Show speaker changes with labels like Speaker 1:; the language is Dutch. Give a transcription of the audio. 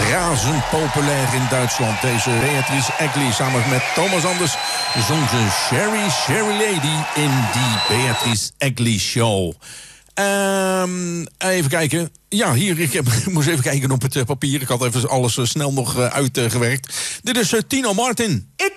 Speaker 1: razend populair in Duitsland. Deze Beatrice Egli samen met Thomas Anders zong ze Sherry, Sherry Lady in die Beatrice Egli Show. Even kijken. Ja, hier, ik moest even kijken op het papier. Ik had even alles snel nog uitgewerkt. Dit is Tino Martin.